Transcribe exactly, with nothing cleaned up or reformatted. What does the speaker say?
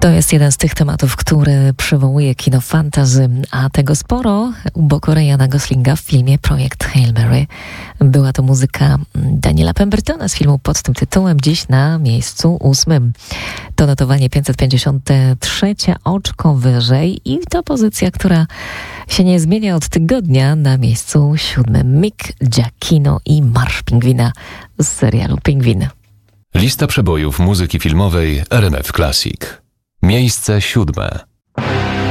To jest jeden z tych tematów, który przywołuje kino fantasy, a tego sporo u boku Ryana Goslinga w filmie Projekt Hail Mary. Była to muzyka Daniela Pembertona z filmu pod tym tytułem, dziś na miejscu ósmym. To notowanie pięćset pięćdziesiąte trzecie oczko wyżej i to pozycja, która się nie zmienia od tygodnia, na miejscu siódmym. Mick Giacchino i Marsz Pingwina z serialu Pingwin. Lista przebojów muzyki filmowej R M F Classic. Miejsce siódme.